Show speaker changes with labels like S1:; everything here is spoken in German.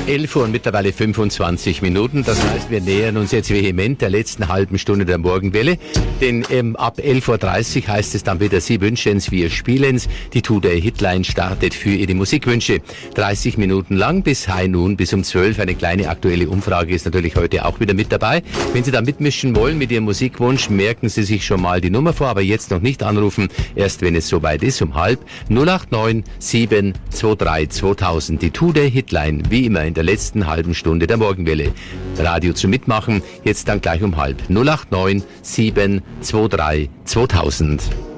S1: 11 Uhr und mittlerweile 25 Minuten. Das heißt, wir nähern uns jetzt vehement der letzten halben Stunde der Morgenwelle. Denn ab 11.30 Uhr heißt es dann wieder, Sie wünschen's, wir spielen's. Die Today Hitline startet für Ihre Musikwünsche. 30 Minuten lang bis High Noon, bis um 12. Eine kleine aktuelle Umfrage ist natürlich heute auch wieder mit dabei. Wenn Sie da mitmischen wollen mit Ihrem Musikwunsch, merken Sie sich schon mal die Nummer vor, aber jetzt noch nicht anrufen. Erst wenn es soweit ist, um halb. 089 723 2000. Die Today Hitline, wie immer in der letzten halben Stunde der Morgenwelle. Radio zum Mitmachen, jetzt dann gleich um halb. 089 723 2000.